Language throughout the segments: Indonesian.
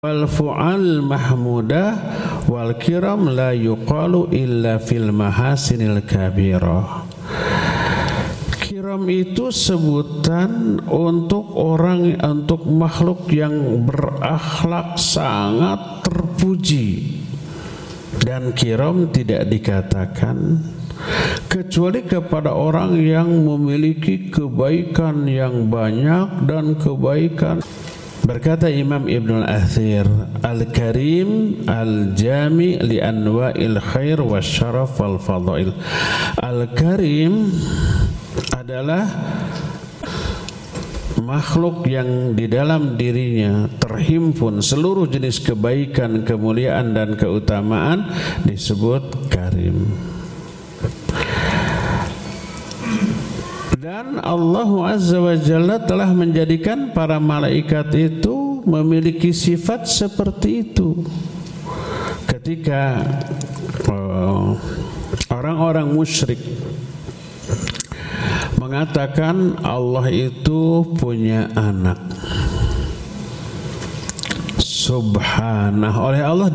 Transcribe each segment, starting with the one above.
wal fu'al mahmudah wal kiram la yuqalu illa fil mahasinil kabirah. Kiram itu sebutan untuk makhluk yang berakhlak sangat terpuji, dan kiram tidak dikatakan kecuali kepada orang yang memiliki kebaikan yang banyak dan kebaikan. Berkata Imam Ibn al-Athir, Al-Karim Al-Jami li anwa'il khair wa syaraf wal fadail. Al-Karim adalah makhluk yang di dalam dirinya terhimpun seluruh jenis kebaikan, kemuliaan dan keutamaan, disebut karim. Dan Allah Azza wa Jalla telah menjadikan para malaikat itu memiliki sifat seperti itu. Ketika orang-orang musyrik mengatakan Allah itu punya anak, subhanah, oleh Allah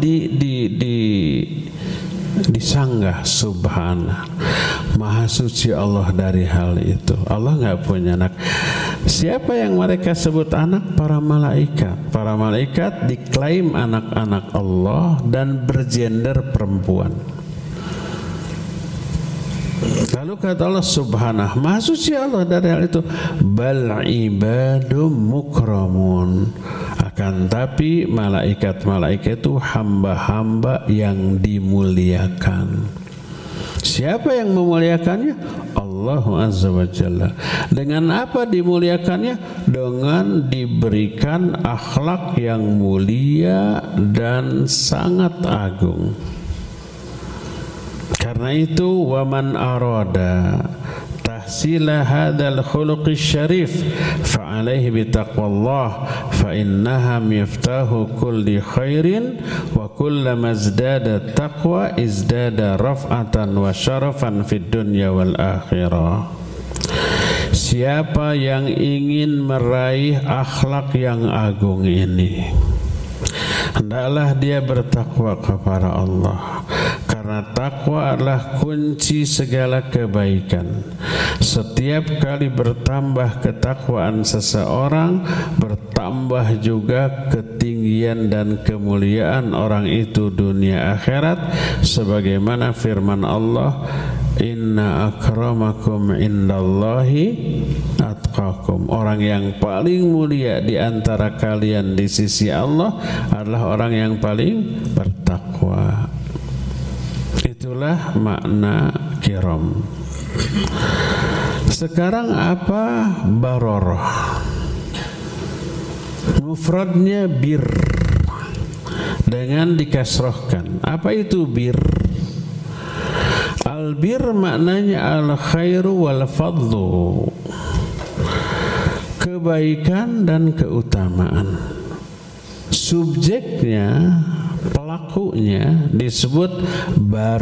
disanggah, subhanah, maha suci Allah dari hal itu. Allah nggak punya anak. Siapa yang mereka sebut anak? Para malaikat. Para malaikat diklaim anak-anak Allah dan bergender perempuan. Lalu kata Allah subhanah, maha suci Allah dari hal itu. Bal ibadum mukramun. Akan tapi malaikat-malaikat itu hamba-hamba yang dimuliakan. Siapa yang memuliakannya? Allah Azza wa Jalla. Dengan apa dimuliakannya? Dengan diberikan akhlak yang mulia dan sangat agung. Karena itu waman arada tahsila hadzal khuluqi syarif fa alaihi bi taqwallah fa innaha miftahu kulli khairin wa kullama izdada taqwa izdada raf'atan wa syarafan fid dunya wal akhirah. Siapa yang ingin meraih akhlak yang agung ini, hendaklah dia bertakwa kepada Allah. Karena takwa adalah kunci segala kebaikan. Setiap kali bertambah ketakwaan seseorang, bertambah juga ketinggian dan kemuliaan orang itu dunia akhirat. Sebagaimana firman Allah, Inna akramakum indallahi atqakum. Orang yang paling mulia di antara kalian di sisi Allah adalah orang yang paling bertakwa. Itulah makna kiram. Sekarang apa baroroh? Mufradnya bir dengan dikasrohkan. Apa itu bir? Al-bir maknanya al-khairu wal fadlu, kebaikan dan keutamaan. Subjeknya, pelakunya disebut bar.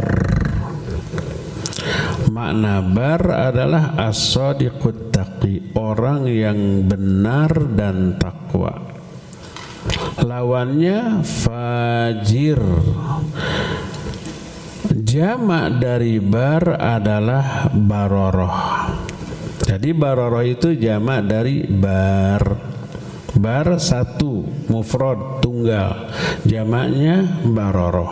Makna bar adalah as-sadiqut taqi, orang yang benar dan takwa. Lawannya fajir. Jamak dari bar adalah baroroh. Jadi baroroh itu jamak dari bar. Bar satu, mufrad tunggal, jamaknya baroroh.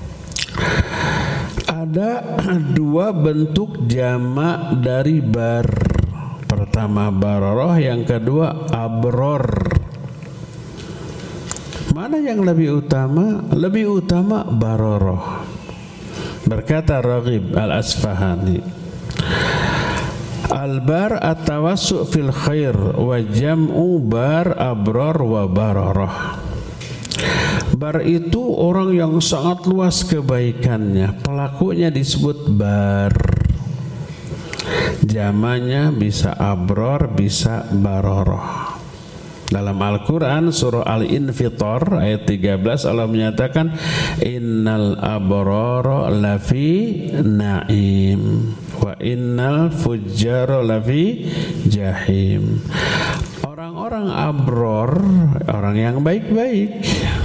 Ada dua bentuk jamak dari bar. Pertama baroroh, yang kedua abror. Mana yang lebih utama? Lebih utama baroroh. Berkata Raghib Al-Asfahani, Al-bar at-tawassu' fil khair wa jam'u bar abror wa baroroh. Bar itu orang yang sangat luas kebaikannya, pelakunya disebut bar. Jamannya bisa abror, bisa baroroh. Dalam Al-Quran surah Al-Infitar ayat 13 Allah menyatakan innal abrara lafi na'im wa innal fujjara lafi jahim. Orang-orang abror, orang yang baik-baik,